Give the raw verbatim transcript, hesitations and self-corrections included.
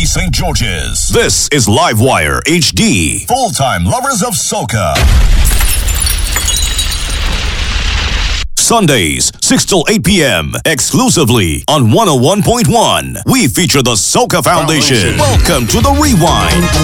Saint George's. This is Livewire H D. Full-time lovers of soca. Sundays, six till eight p.m. exclusively on one oh one point one. We feature the Soca Foundation. Foundation. Welcome to the Rewind.